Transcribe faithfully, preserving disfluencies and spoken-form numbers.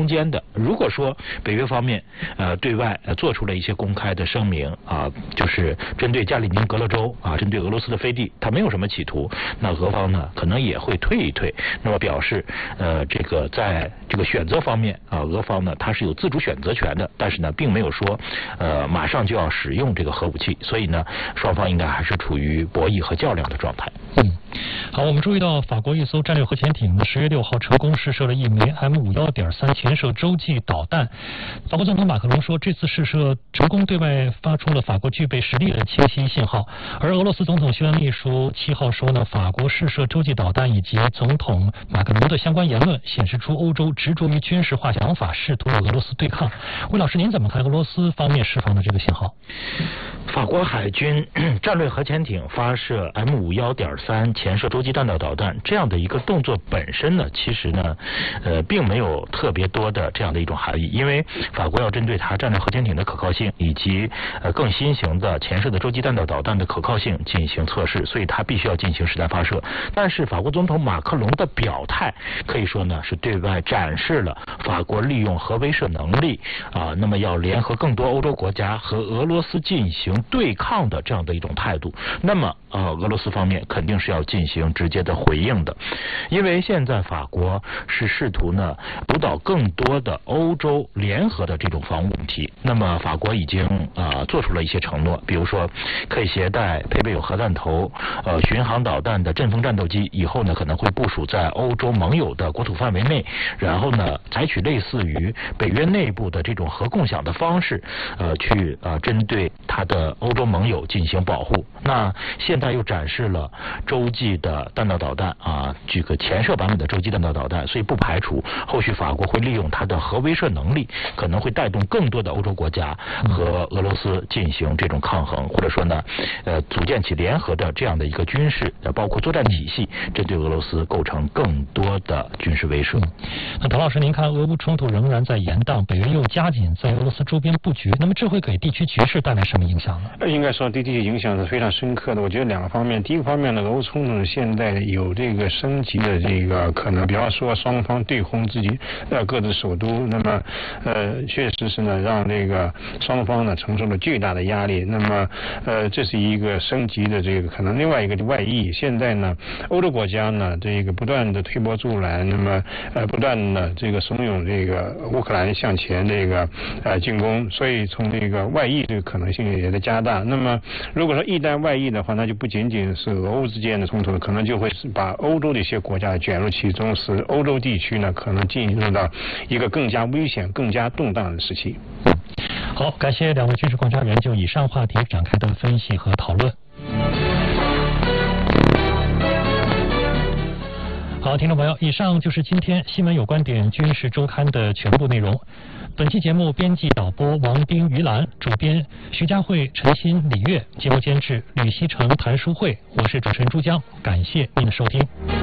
空间的。如果说北约方面呃对外呃做出了一些公开的声明啊，就是针对加里宁格勒州啊，针对俄罗斯的飞地，它没有什么企图，那俄方呢可能也会退一退，那么表示呃这个在这个选择方面啊，俄方呢它是有自主选择权的，但是呢并没有说呃马上就要使用这个核武器，所以呢双方应该还是处于博弈和较量的状态。 嗯，好，我们注意到法国一艘战略核潜艇呢，十月六号成功试射了一枚 M 五幺点三潜射洲际导弹。法国总统马克龙说，这次试射成功对外发出了法国具备实力的清晰信号。而俄罗斯总统新闻秘书七号说呢，法国试射洲际导弹以及总统马克龙的相关言论，显示出欧洲执着于军事化想法，试图和俄罗斯对抗。魏老师，您怎么看俄罗斯方面释放的这个信号？ 法国海军战略核潜艇发射 M 五幺点三潜射洲际弹道导弹这样的一个动作本身呢，其实呢，呃，并没有特别多的这样的一种含义，因为法国要针对它战略核潜艇的可靠性以及呃更新型的潜射的洲际弹道导弹的可靠性进行测试，所以它必须要进行实弹发射。但是法国总统马克龙的表态可以说呢，是对外展示了法国利用核威慑能力啊、呃，那么要联合更多欧洲国家和俄罗斯进行对抗的这样的一种态度。那么呃，俄罗斯方面肯定是要进行直接的回应的，因为现在法国是试图呢主导更多的欧洲联合的这种防务问题。那么法国已经啊、呃、做出了一些承诺，比如说可以携带配备有核弹头、呃巡航导弹的阵风战斗机，以后呢可能会部署在欧洲盟友的国土范围内，然后呢采取类似于北约内部的这种核共享的方式，呃去呃针对它的欧洲盟友进行保护。那现在又展示了洲际的弹道导弹啊，这个潜射版本的洲际弹道导弹，所以不排除后续法国会利用它的核威慑能力，可能会带动更多的欧洲国家和俄罗斯进行这种抗衡，或者说呢，呃，组建起联合的这样的一个军事，包括作战体系，针对俄罗斯构成更多的军事威慑。 嗯、那唐老师，您看俄乌冲突仍然在延宕，北约又加紧在俄罗斯周边布局，那么这会给地区局势带来什么影响呢？ 应该说对地区影响是非常深刻的。我觉得两个方面，第一个方面呢，俄乌冲突现在有这个升级的这个可能，比方说双方对轰自己呃各自首都，那么呃确实是呢让这个双方呢承受了巨大的压力。那么呃这是一个升级的这个可能。另外一个外溢，现在呢欧洲国家呢这个不断的推波助澜，那么呃不断的这个怂恿这个乌克兰向前这个呃进攻，所以从这个外溢这个可能性也在加大。那么如果说一旦外溢的话，那就不仅仅是俄乌之间的冲突，可能就会把欧洲的一些国家卷入其中，使欧洲地区呢可能进入到一个更加危险、更加动荡的时期。 好，感谢两位军事观察员就以上话题展开的分析和讨论。好，听众朋友，以上就是今天新闻有观点军事周刊的全部内容。本期节目编辑导播王冰、于兰，主编徐佳慧、陈鑫、李月，节目监制吕希成、谭淑慧，我是主持人朱江，感谢您的收听。